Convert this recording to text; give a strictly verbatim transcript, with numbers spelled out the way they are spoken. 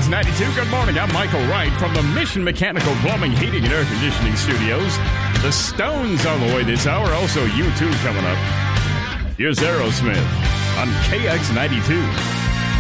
X ninety-two. Good morning. I'm Michael Wright from the Mission Mechanical Plumbing, Heating, and Air Conditioning Studios. The Stones on the way this hour. Also, U two coming up. Here's Aerosmith on K X ninety-two.